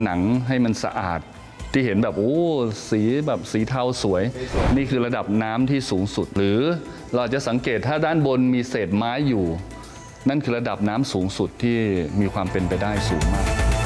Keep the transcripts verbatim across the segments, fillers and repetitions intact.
หนังให้มันสะอาดที่เห็นแบบโอ้สีแบบสีเทาสวยนี่คือระดับน้ำที่สูงสุดหรือเราจะสังเกตถ้าด้านบนมีเศษไม้อยู่นั่นคือระดับน้ำสูงสุดที่มีความเป็นไปได้สูงมาก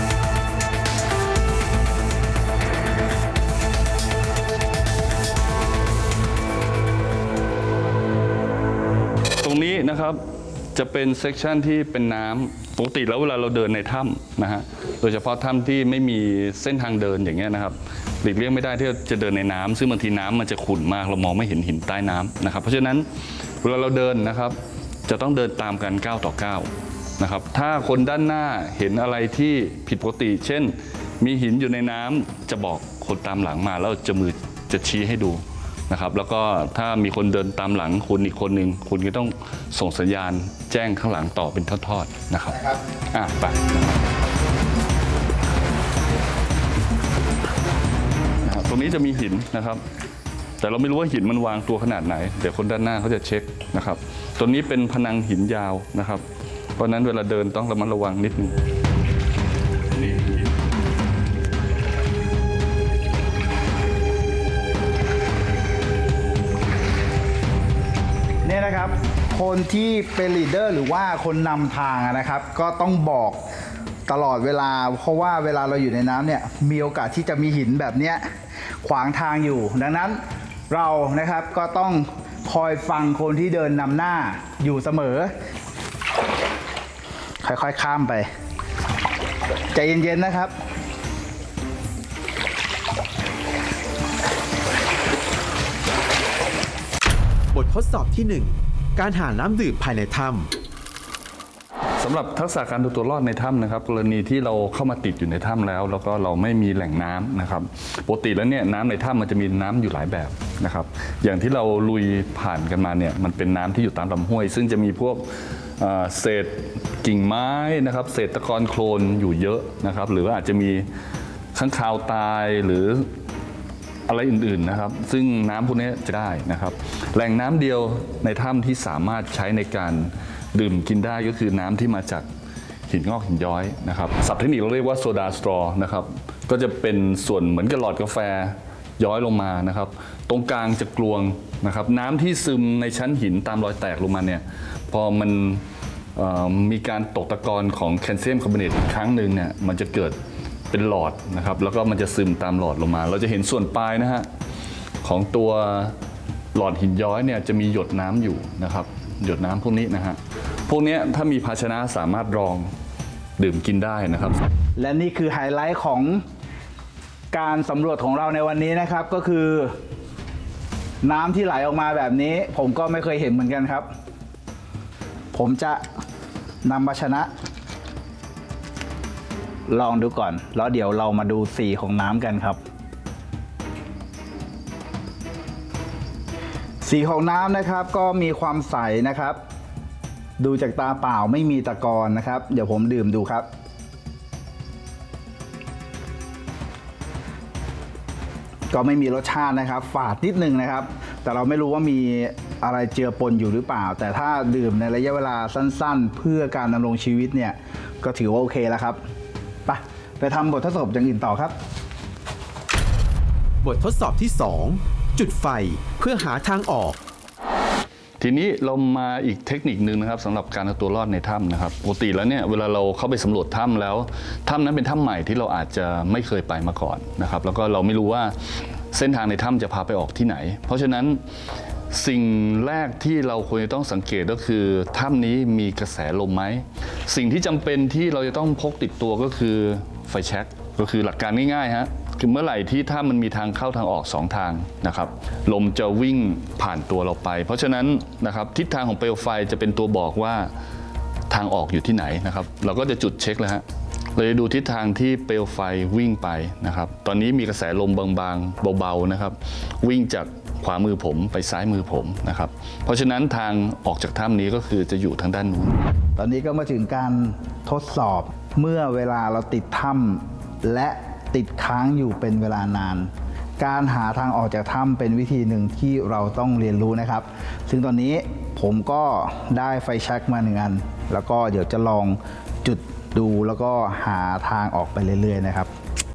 ตรงนี้นะครับจะเป็นเซกชันที่เป็นน้ำปกติแล้วเวลาเราเดินในถ้ำนะฮะโดยเฉพาะถ้ำที่ไม่มีเส้นทางเดินอย่างเงี้ยนะครับหลีกเลี่ยงไม่ได้ที่จะเดินในน้ำซึ่งบางทีน้ำมันจะขุ่นมากเรามองไม่เห็นหินใต้น้ำนะครับเพราะฉะนั้นเวลาเราเดินนะครับจะต้องเดินตามกันก้าวต่อก้าวนะครับถ้าคนด้านหน้าเห็นอะไรที่ผิดปกติเช่นมีหินอยู่ในน้ำจะบอกคนตามหลังมาแล้วจะมือจะชี้ให้ดูนะครับแล้วก็ถ้ามีคนเดินตามหลังคุณอีกคนหนึ่งคุณก็ต้องส่งสัญญาณแจ้งข้างหลังต่อเป็นทอดๆนะครับอ่ะไปนะครับตรงนี้จะมีหินนะครับแต่เราไม่รู้ว่าหินมันวางตัวขนาดไหนเดี๋ยวคนด้านหน้าเขาจะเช็คนะครับตัวนี้เป็นพนังหินยาวนะครับเพราะนั้นเวลาเดินต้องระมัดระวังนิดนึงนี่นะครับคนที่เป็นลีดเดอร์หรือว่าคนนำทางนะครับก็ต้องบอกตลอดเวลาเพราะว่าเวลาเราอยู่ในน้ำเนี่ยมีโอกาสที่จะมีหินแบบนี้ขวางทางอยู่ดังนั้นเรานะครับก็ต้องคอยฟังคนที่เดินนำหน้าอยู่เสมอค่อยๆข้ามไปใจเย็นๆนะครับบททดสอบที่หนึ่งการหาน้ำดื่มภายในถ้ำสำหรับทักษะการดูตัวรอดในถ้ำนะครับกรณีที่เราเข้ามาติดอยู่ในถ้ำแล้วแล้วก็เราไม่มีแหล่งน้ำนะครับปกติแล้วเนี่ยน้ำในถ้ำมันจะมีน้ำอยู่หลายแบบนะครับอย่างที่เราลุยผ่านกันมาเนี่ยมันเป็นน้ำที่อยู่ตามลำห้วยซึ่งจะมีพวกเศษกิ่งไม้นะครับเศษตะกอนโคลนอยู่เยอะนะครับหรือว่าอาจจะมีค้างคาวตายหรืออะไรอื่นๆนะครับซึ่งน้ำพวกนี้จะได้นะครับแหล่งน้ำเดียวในถ้ำที่สามารถใช้ในการดื่มกินได้ก็คือน้ำที่มาจากหินงอกหินย้อยนะครับศัพท์เทคนิคเราเรียกว่าโซดาสตรอนะครับก็จะเป็นส่วนเหมือนกับหลอดกาแฟย้อยลงมานะครับตรงกลางจะกลวงนะครับน้ำที่ซึมในชั้นหินตามรอยแตกลงมาเนี่ยพอมันมีการตกตะกอนของแคลเซียมคาร์บอเนตอีกครั้งหนึ่งเนี่ยมันจะเกิดเป็นหลอดนะครับแล้วก็มันจะซึมตามหลอดลงมาเราจะเห็นส่วนปลายนะฮะของตัวหลอดหินย้อยเนี่ยจะมีหยดน้ำอยู่นะครับหยดน้ำพวกนี้นะฮะพวกนี้ถ้ามีภาชนะสามารถรองดื่มกินได้นะครับและนี่คือไฮไลท์ของการสำรวจของเราในวันนี้นะครับก็คือน้ำที่ไหลออกมาแบบนี้ผมก็ไม่เคยเห็นเหมือนกันครับผมจะนำภาชนะลองดูก่อนแล้วเดี๋ยวเรามาดูสีของน้ำกันครับสีของน้ำนะครับก็มีความใสนะครับดูจากตาเปล่าไม่มีตะกอนนะครับเดี๋ยวผมดื่มดูครับก็ไม่มีรสชาตินะครับฝาดนิดนึงนะครับแต่เราไม่รู้ว่ามีอะไรเจือปนอยู่หรือเปล่าแต่ถ้าดื่มในระยะเวลาสั้นๆเพื่อการดำรงชีวิตเนี่ยก็ถือว่าโอเคแล้วครับไปไปทำบททดสอบอย่างอื่นต่อครับบททดสอบที่สองจุดไฟเพื่อหาทางออกทีนี้เรามาอีกเทคนิคนึงนะครับสำหรับการเอาตัวรอดในถ้ำนะครับปกติแล้วเนี่ยเวลาเราเข้าไปสำรวจถ้ำแล้วถ้ำนั้นเป็นถ้ำใหม่ที่เราอาจจะไม่เคยไปมาก่อนนะครับแล้วก็เราไม่รู้ว่าเส้นทางในถ้ำจะพาไปออกที่ไหนเพราะฉะนั้นสิ่งแรกที่เราควรจะต้องสังเกตก็คือถ้ำนี้มีกระแสลมไหมสิ่งที่จำเป็นที่เราจะต้องพกติดตัวก็คือไฟแช็กก็คือหลักการง่ายๆฮะคือเมื่อไหร่ที่ถ้ามันมีทางเข้าทางออกสองทางนะครับลมจะวิ่งผ่านตัวเราไปเพราะฉะนั้นนะครับทิศทางของเปลวไฟจะเป็นตัวบอกว่าทางออกอยู่ที่ไหนนะครับเราก็จะจุดเช็คเลยฮะเราจะดูทิศทางที่เปลวไฟวิ่งไปนะครับตอนนี้มีกระแสลมบางๆเบาๆนะครับวิ่งจากขวามือผมไปซ้ายมือผมนะครับเพราะฉะนั้นทางออกจากถ้ำนี้ก็คือจะอยู่ทางด้านนู้นตอนนี้ก็มาถึงการทดสอบเมื่อเวลาเราติดถ้ำและติดค้างอยู่เป็นเวลานานการหาทางออกจากถ้ำเป็นวิธีหนึ่งที่เราต้องเรียนรู้นะครับซึ่งตอนนี้ผมก็ได้ไฟแช็กมาหนึ่งอันแล้วก็เดี๋ยวจะลองจุดดูแล้วก็หาทางออกไปเรื่อยๆนะครับ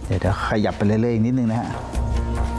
เดี๋ยวเดี๋ยวขยับไปเรื่อยๆอีกนิดนึงนะฮะ